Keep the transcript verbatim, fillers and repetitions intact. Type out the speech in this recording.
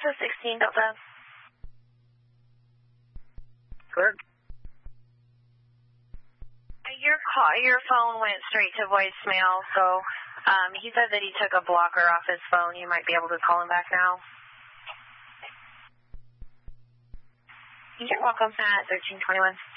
to sixteen Delta. Correct. Your call, your phone went straight to voicemail, so um, he said that he took a blocker off his phone. You might be able to call him back now. You're welcome at thirteen twenty-one.